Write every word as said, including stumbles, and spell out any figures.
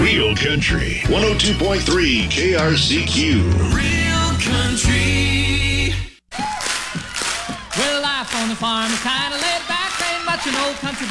Real Country. one oh two point three K R C Q. Real Country. Well, life on the farm is kind of laid back. Ain't much an old country